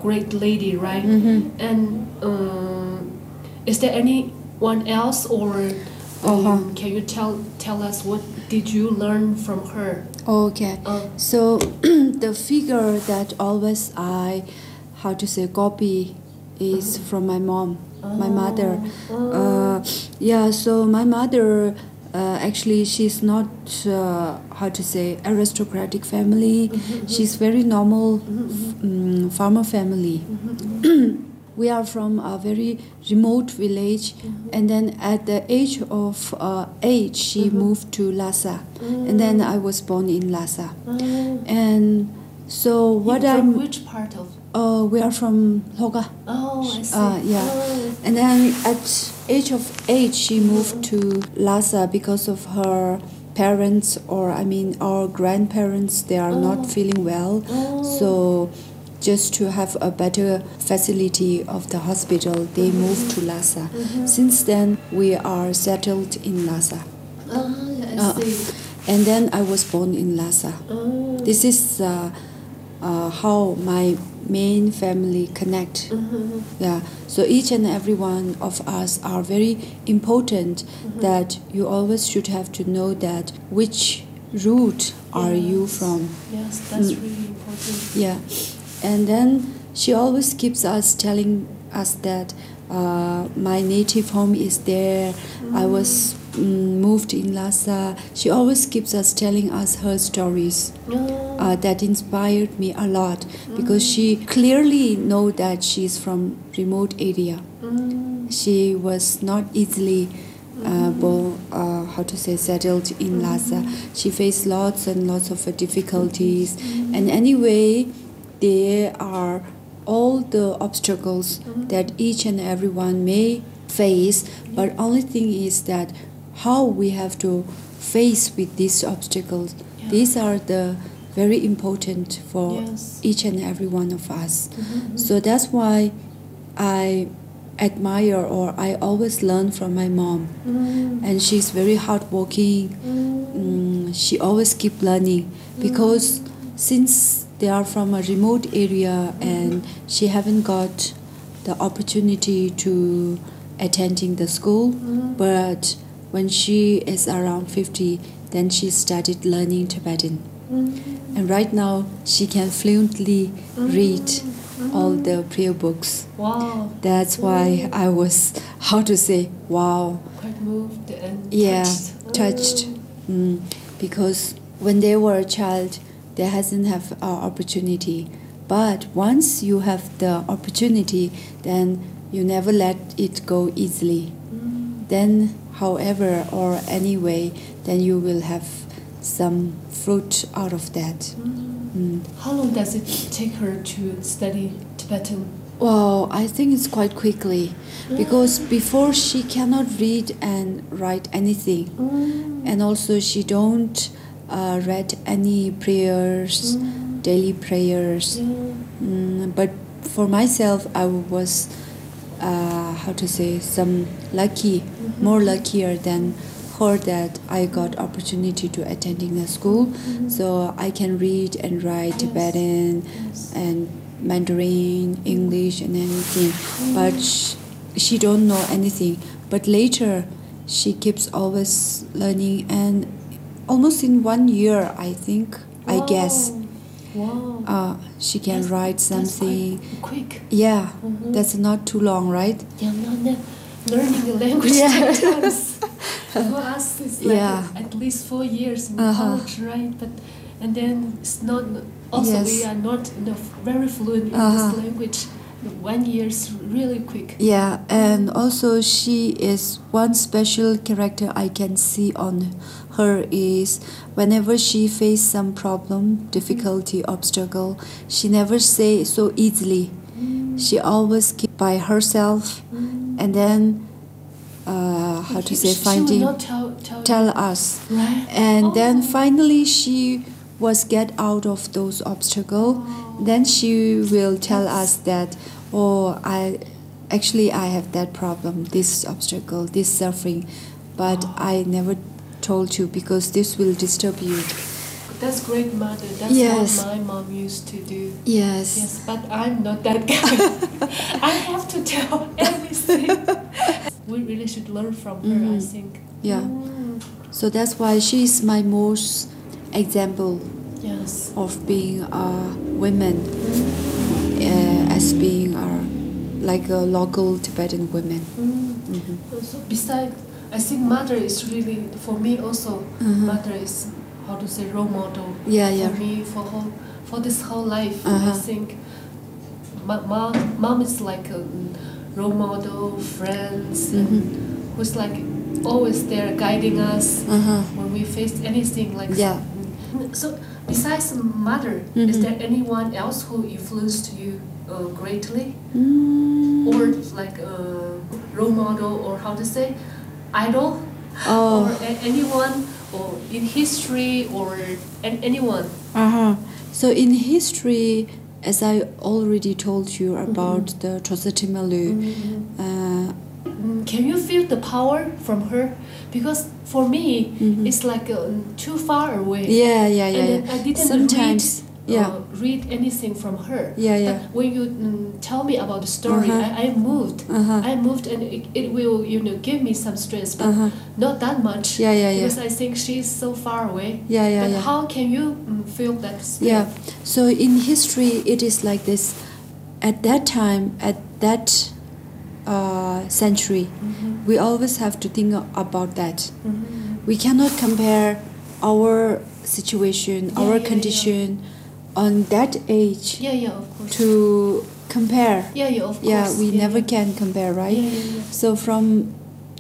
great lady, right? And is there anyone else, or can you tell us what did you learn from her? Okay. So the figure that always I copy is from my mom, my mother. So my mother, actually, she's not aristocratic family. She's very normal farmer family. We are from a very remote village, and then at the age of 8, she moved to Lhasa, and then I was born in Lhasa. And so what From which part of? We are from Loga. Oh, I see. And then at age of 8, she moved to Lhasa because of her parents, our grandparents, they are not feeling well. So just to have a better facility of the hospital, they moved to Lhasa. Since then, we are settled in Lhasa. I see. And then I was born in Lhasa. This is how my main family connect. So each and every one of us are very important, that you always should have to know that which root are you from. Yes, that's really important. And then she always keeps us telling us that my native home is there. I was moved in Lhasa. She always keeps us telling us her stories. That inspired me a lot, because she clearly know that she's from remote area. She was not easily settled in Lhasa. She faced lots and lots of difficulties, and anyway, there are all the obstacles that each and everyone may face, but only thing is that how we have to face with these obstacles. These are the very important for each and every one of us. So that's why I admire, or I always learn from my mom. And she's very hardworking. She always keep learning, because since they are from a remote area and she haven't got the opportunity to attending the school, but when she is around 50, then she started learning Tibetan. And right now she can fluently read all the prayer books. Wow. That's why I was, wow. Quite moved and touched. Because when they were a child, they hasn't have an opportunity. But once you have the opportunity, then you never let it go easily. Then, however or anyway, then you will have some fruit out of that. How long does it take her to study Tibetan? Well, I think it's quite quickly, because before she cannot read and write anything, and also she don't read any prayers, daily prayers. But for myself, I was more luckier than her, that I got opportunity to attending the school, so I can read and write Tibetan and Mandarin, English, and anything. But she don't know anything. But later, she keeps always learning, and almost in 1 year, I think, I guess. Wow. She can write something. That's quick. Yeah, that's not too long, right? Yeah, learning a language takes time. For us, it's like at least 4 years in college, right? And then it's not. Also, we are not very fluent in this language. 1 year is really quick. Yeah, and also she is one special character I can see on her is whenever she faces some problem, difficulty, obstacle, she never say so easily. She always keep by herself, and then finding will not tell us, right? And then finally she was get out of those obstacles. Then she will tell us that, I have that problem, this obstacle, this suffering, but I never told you because this will disturb you. That's great mother. That's what my mom used to do. Yes, but I'm not that guy. I have to tell everything. We really should learn from her, I think. Yeah. So that's why she's my most example of being a woman, as being like a local Tibetan woman. So besides, I think mother is really, for me also, mother is, how to say, role model for me for this whole life. I think mom is like a role model, friends, and who's like always there guiding us when we face anything like that. So besides mother, is there anyone else who influenced you greatly, or like a role model, or how to say, idol, or anyone, or in history, or anyone? So in history, as I already told you about the Trosar Thimalu, can you feel the power from her? Because for me, it's like too far away. And I didn't sometimes read anything from her. Yeah. But when you tell me about the story, I moved. I moved, and it will, give me some stress, but not that much. Because I think she's so far away. But how can you feel that stress? So in history, it is like this. At that time, at that century, we always have to think about that. We cannot compare our situation, our condition on that age of course. to compare. Of course. We never can compare, right? So from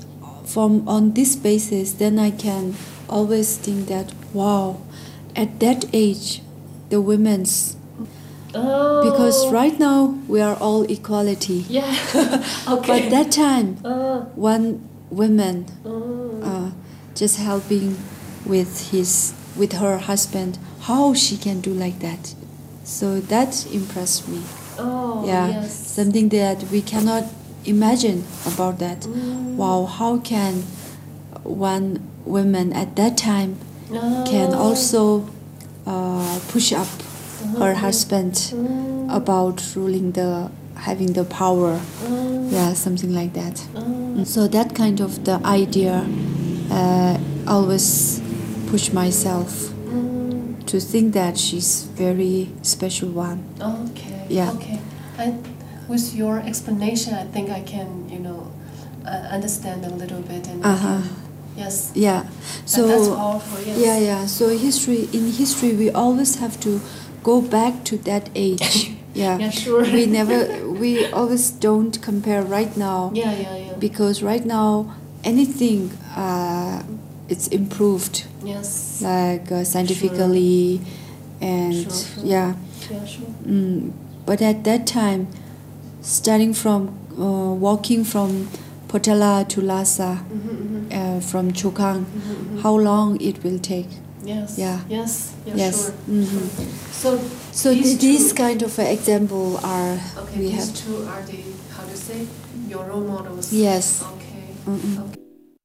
on this basis, then I can always think that, wow, at that age, the women's. Because right now we are all equality. Okay. But that time, one woman just helping with her husband, how she can do like that. So that impressed me. Something that we cannot imagine about that. Wow, how can one woman at that time can also push up her husband about having the power, something like that. So that kind of the idea always push myself to think that she's very special one. Okay. And with your explanation, I think I can understand a little bit, and so that's powerful. So in history we always have to go back to that age. Sure. We always don't compare right now. Because right now anything it's improved. Like scientifically, and but at that time, starting from walking from Potala to Lhasa, from Chukang, how long it will take? Sure. So these kind of example are these two are the, how to say, your role models. Yes. Okay.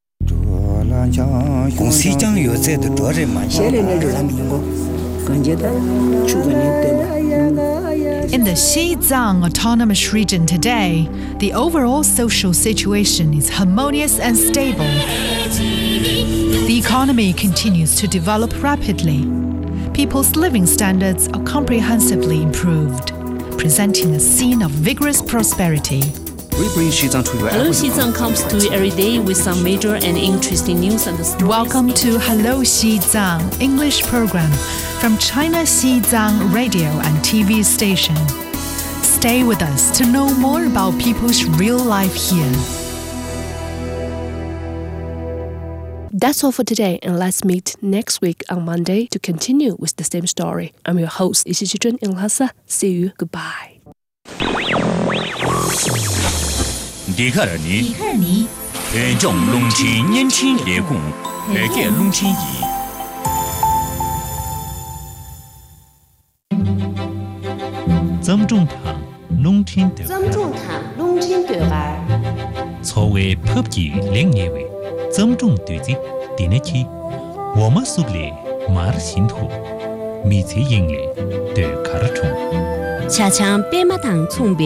In the Xizang Autonomous Region today, the overall social situation is harmonious and stable. The economy continues to develop rapidly. People's living standards are comprehensively improved, presenting a scene of vigorous prosperity. We bring Xizang to you. Hello Xizang comes to you every day with some major and interesting news and stories. Welcome to Hello Xizang English program from China Xizang radio and TV station. Stay with us to know more about people's real life here. That's all for today, and let's meet next week on Monday to continue with the same story. I'm your host, Isi Chijun in Lhasa. See you. Goodbye. 迪克尔尼，种龙青年轻烈共，给龙青怡。 怎种糖，龙青豆。 怎种糖，龙青豆儿。 作为普及两年为，怎种对子，第二期，我们树立马尔信徒。 미치 잉리 데 카르톤 차창 빼마당 총비